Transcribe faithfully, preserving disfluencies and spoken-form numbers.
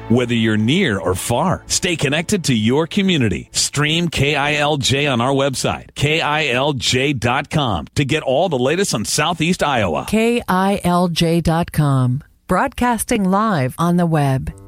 Whether you're near or far, stay connected to your community. Stream K I L J on our website, K I L J dot com, to get all the latest on Southeast Iowa. K I L J dot com, broadcasting live on the web.